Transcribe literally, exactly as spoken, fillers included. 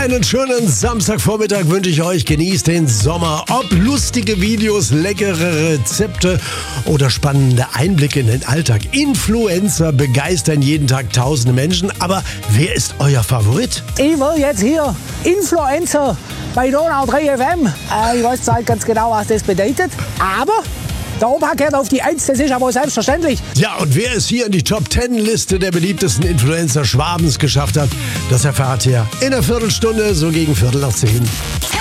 Einen schönen Samstagvormittag wünsche ich euch. Genießt den Sommer. Ob lustige Videos, leckere Rezepte oder spannende Einblicke in den Alltag. Influencer begeistern jeden Tag tausende Menschen. Aber wer ist euer Favorit? Ich will jetzt hier Influencer bei Donau drei F M. Äh, ich weiß zwar nicht ganz genau, was das bedeutet, aber der Opa gehört auf die Eins, das ist aber selbstverständlich. Ja, und wer es hier in die Top Ten Liste der beliebtesten Influencer Schwabens geschafft hat, das erfahrt ihr in einer Viertelstunde, so gegen Viertel nach zehn.